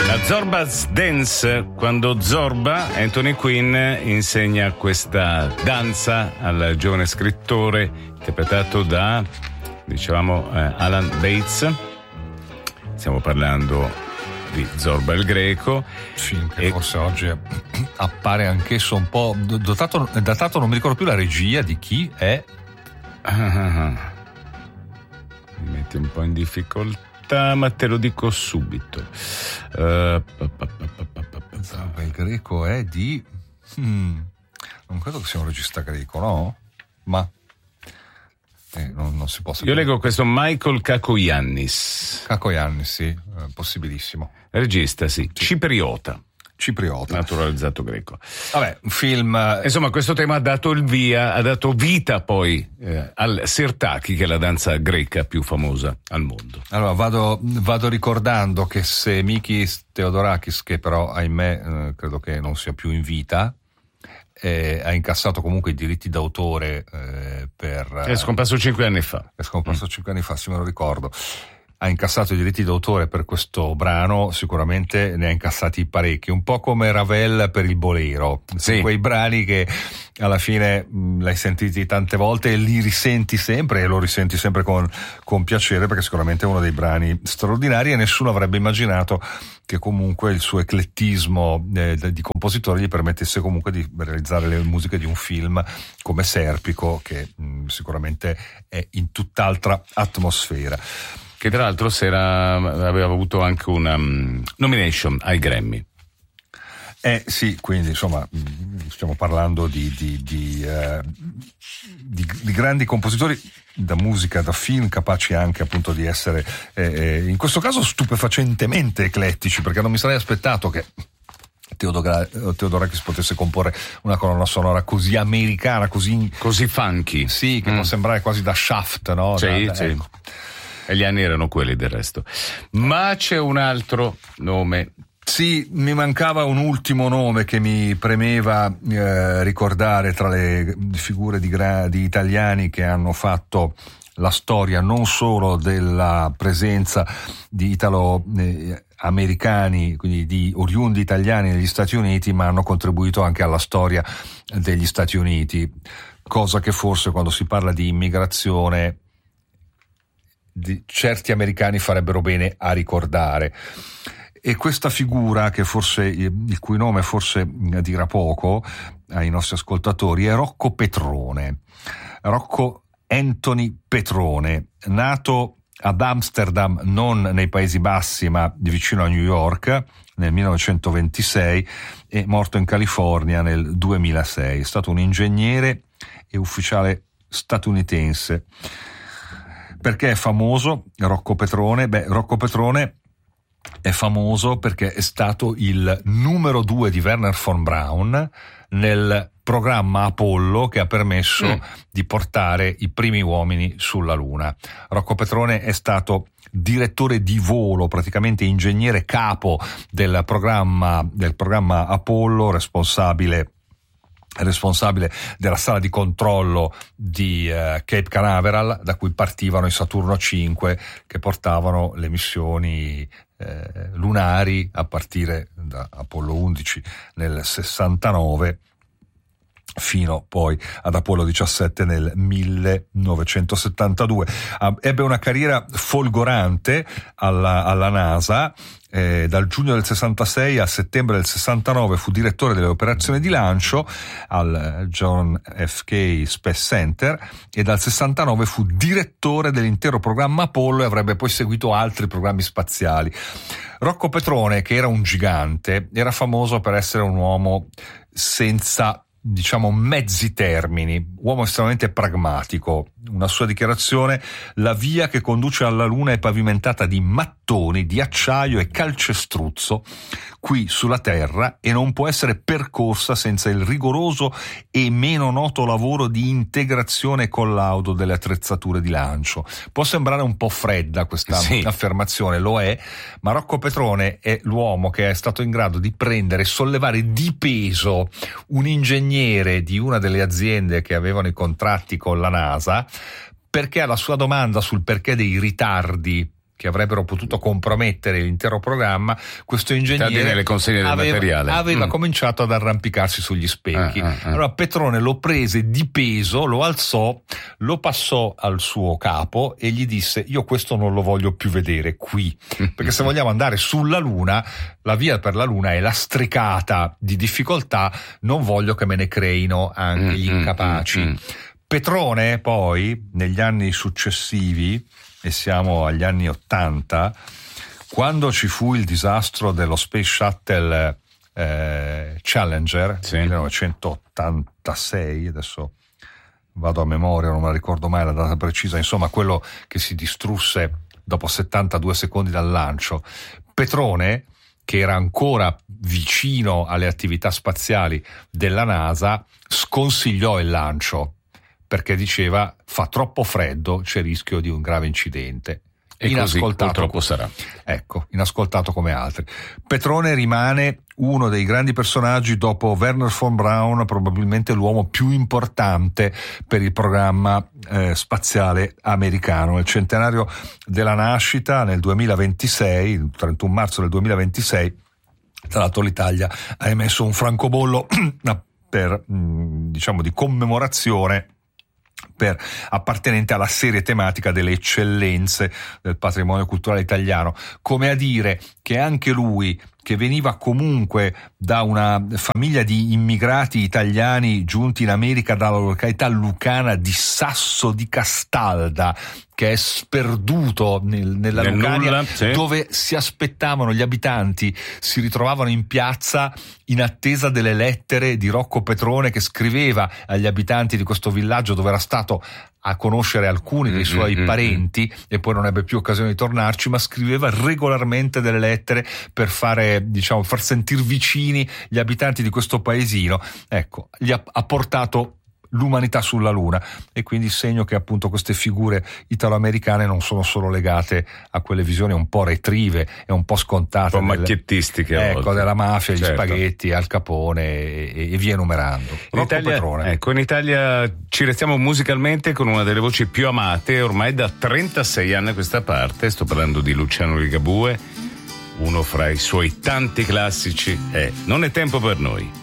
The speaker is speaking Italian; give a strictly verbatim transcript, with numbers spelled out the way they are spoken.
La Zorba's Dance, quando Zorba, Anthony Quinn, insegna questa danza al giovane scrittore interpretato da, dicevamo, eh, Alan Bates. Stiamo parlando di Zorba il Greco. Film che e... forse oggi appare anch'esso un po' dotato, datato, non mi ricordo più la regia di chi è. Ah, mi metti un po' in difficoltà, ma te lo dico subito. Uh, pa, pa, pa, pa, pa, pa. Zorba il Greco è di hmm, non credo che sia un regista greco, no? Ma eh, non, non si può sapere. Io leggo questo Michael Kakoyannis. Kakoyannis, sì, eh, possibilissimo. Regista, sì, sì. Cipriota. Cipriota. Naturalizzato greco. Vabbè, un film. Insomma, questo tema ha dato il via, ha dato vita poi eh, al Sirtaki, che è la danza greca più famosa al mondo. Allora, vado, vado ricordando che se Mikis Theodorakis, che però ahimè eh, credo che non sia più in vita, eh, ha incassato comunque i diritti d'autore eh, per. È scomparso cinque anni fa. È scomparso mm. cinque anni fa, sì, me lo ricordo. Ha incassato i diritti d'autore per questo brano, sicuramente ne ha incassati parecchi, un po' come Ravel per il Bolero, sì. Quei brani che alla fine mh, l'hai sentiti tante volte e li risenti sempre, e lo risenti sempre con, con piacere, perché sicuramente è uno dei brani straordinari, e nessuno avrebbe immaginato che comunque il suo eclettismo eh, di compositore gli permettesse comunque di realizzare le musiche di un film come Serpico, che mh, sicuramente è in tutt'altra atmosfera. Che tra l'altro sera aveva avuto anche una um, nomination ai Grammy. Eh sì, quindi insomma stiamo parlando di, di, di, uh, di, di grandi compositori da musica, da film, capaci anche appunto di essere eh, in questo caso stupefacentemente eclettici, perché non mi sarei aspettato che Theodorakis potesse comporre una colonna sonora così americana, così così funky. Sì, che mm. può sembrare quasi da Shaft, no? Sì, da, sì. Ecco. E gli anni erano quelli del resto. Ma c'è un altro nome. Sì, mi mancava un ultimo nome che mi premeva eh, ricordare tra le figure di, gra- di italiani che hanno fatto la storia non solo della presenza di italo-americani, quindi di oriundi italiani negli Stati Uniti, ma hanno contribuito anche alla storia degli Stati Uniti, cosa che forse quando si parla di immigrazione di certi americani farebbero bene a ricordare. E questa figura, che forse il cui nome forse dirà poco ai nostri ascoltatori, è Rocco Petrone. Rocco Anthony Petrone, nato ad Amsterdam, non nei Paesi Bassi ma vicino a New York, nel millenovecentoventisei, e morto in California nel duemilasei. È stato un ingegnere e ufficiale statunitense. Perché è famoso Rocco Petrone? Beh, Rocco Petrone è famoso perché è stato il numero due di Wernher von Braun nel programma Apollo, che ha permesso mm. di portare i primi uomini sulla Luna. Rocco Petrone è stato direttore di volo, praticamente ingegnere capo del programma, del programma Apollo, responsabile responsabile della sala di controllo di uh, Cape Canaveral, da cui partivano i Saturno cinque, che portavano le missioni eh, lunari a partire da Apollo undici nel sessantanove fino poi ad Apollo diciassette nel millenovecentosettantadue. Uh, ebbe una carriera folgorante alla, alla NASA. Eh, dal giugno del sessantasei al settembre del sessantanove fu direttore delle operazioni di lancio al John F. Kennedy Space Center, e dal sessantanove fu direttore dell'intero programma Apollo, e avrebbe poi seguito altri programmi spaziali. Rocco Petrone, che era un gigante, era famoso per essere un uomo senza, diciamo, mezzi termini, uomo estremamente pragmatico. Una sua dichiarazione: la via che conduce alla Luna è pavimentata di mattoni, di acciaio e calcestruzzo qui sulla Terra, e non può essere percorsa senza il rigoroso e meno noto lavoro di integrazione e collaudo delle attrezzature di lancio. Può sembrare un po' fredda questa sì. affermazione, lo è, ma Rocco Petrone è l'uomo che è stato in grado di prendere e sollevare di peso un ingegnere di una delle aziende che avevano i contratti con la NASA, perché alla sua domanda sul perché dei ritardi che avrebbero potuto compromettere l'intero programma, questo ingegnere nelle consegne del aveva, materiale. aveva mm. cominciato ad arrampicarsi sugli specchi. Ah, ah, ah. Allora Petrone lo prese di peso, lo alzò, lo passò al suo capo e gli disse: io questo non lo voglio più vedere qui, perché se vogliamo andare sulla Luna, la via per la Luna è lastricata di difficoltà, non voglio che me ne creino anche gli incapaci. Mm, mm, mm. Petrone poi, negli anni successivi, e siamo agli anni ottanta, quando ci fu il disastro dello Space Shuttle eh, Challenger, sì. millenovecentottantasei, adesso vado a memoria, non me la ricordo mai la data precisa, insomma quello che si distrusse dopo settantadue secondi dal lancio, Petrone, che era ancora vicino alle attività spaziali della NASA, sconsigliò il lancio, perché diceva fa troppo freddo, c'è rischio di un grave incidente. E inascoltato, così purtroppo sarà. Ecco, inascoltato come altri. Petrone rimane uno dei grandi personaggi dopo Wernher von Braun, probabilmente l'uomo più importante per il programma eh, spaziale americano. Nel centenario della nascita, nel duemilaventisei, il trentuno marzo del duemilaventisei, tra l'altro l'Italia ha emesso un francobollo per, diciamo, di commemorazione per appartenente alla serie tematica delle eccellenze del patrimonio culturale italiano, come a dire che anche lui, che veniva comunque da una famiglia di immigrati italiani giunti in America dalla località lucana di Sasso di Castalda, che è sperduto nel, nella nel Lucania, nulla, sì. dove si aspettavano gli abitanti, si ritrovavano in piazza in attesa delle lettere di Rocco Petrone, che scriveva agli abitanti di questo villaggio dove era stato a conoscere alcuni dei suoi mm-hmm. parenti e poi non ebbe più occasione di tornarci, ma scriveva regolarmente delle lettere per fare, diciamo, far sentire vicini gli abitanti di questo paesino. Ecco, gli ha, ha portato l'umanità sulla Luna, e quindi segno che appunto queste figure italo-americane non sono solo legate a quelle visioni un po' retrive e un po' scontate, un po' macchiettistiche, delle, ecco, della mafia, certo. gli spaghetti, Al Capone e, e via enumerando. In Italia, ecco, in Italia ci restiamo musicalmente con una delle voci più amate ormai da trentasei anni a questa parte. Sto parlando di Luciano Ligabue. Uno fra i suoi tanti classici è Non è tempo per noi.